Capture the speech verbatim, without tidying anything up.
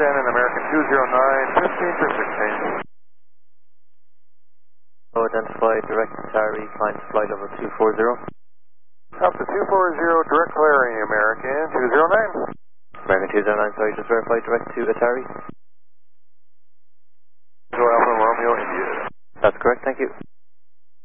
Shannon, American two zero nine, fifteen for sixteen. Identify direct Atari, climb to flight level two four zero. Up to two four zero, direct clearing, American two zero nine. American two zero nine, sorry, just verify direct to Atari. Go Alpha Romeo India. That's correct, thank you.